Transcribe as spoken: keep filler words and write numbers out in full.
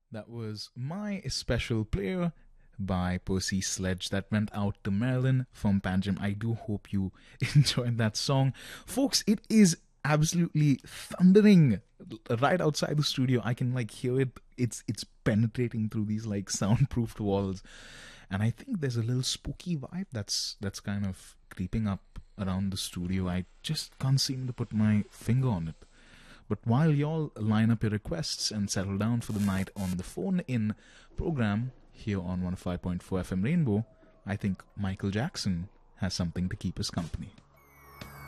That was My Special Player by Percy Sledge. That went out to Marilyn from Panjim. I do hope you enjoyed that song. Folks, it is absolutely thundering right outside the studio. I can like hear it. It's it's penetrating through these like soundproofed walls. And I think there's a little spooky vibe that's that's kind of creeping up around the studio. I just can't seem to put my finger on it. But while y'all line up your requests and settle down for the night on the phone-in program here on one oh five point four F M Rainbow, I think Michael Jackson has something to keep us company.